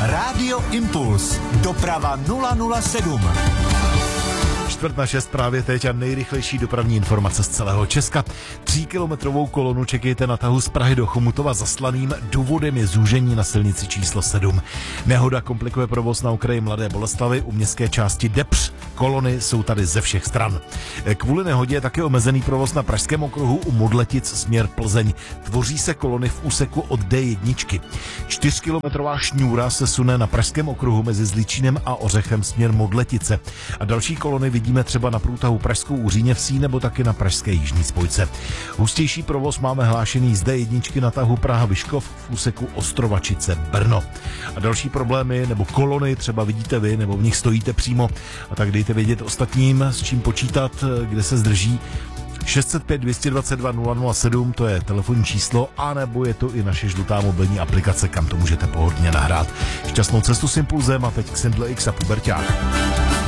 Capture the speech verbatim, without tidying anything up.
Rádio Impuls. Doprava nula nula sedm. Čtvrt na šest právě teď a nejrychlejší dopravní informace z celého Česka. Tříkilometrovou kolonu čekejte na tahu z Prahy do Chomutova zaslaným. Důvodem je zúžení na silnici číslo sedm. Nehoda komplikuje provoz na okraji Mladé Boleslavi u městské části Depř. Kolony jsou tady ze všech stran. Kvůli nehodě je také omezený provoz na Pražském okruhu u Modletic směr Plzeň. Tvoří se kolony v úseku od D jedna. Čtyřkilometrová šňůra se sune na Pražském okruhu mezi Zličínem a Ořechem směr Modletice. A další kolony vidíme třeba na průtahu Pražskou u Říněvsí nebo taky na pražské jižní spojce. Hustější provoz máme hlášený z D jedna na tahu Praha-Vyškov v úseku Ostrovačice-Brno. A další problémy nebo kolony třeba vidíte vy nebo v nich stojíte přímo, a tak dejte vědět ostatním, s čím počítat, kde se zdrží. šest set pět, dvě stě dvacet dva, nula nula sedm, to je telefonní číslo, anebo je to i naše žlutá mobilní aplikace, kam to můžete pohodlně nahrát. Šťastnou cestu s Impulzem a teď Xindle X a Puberťák.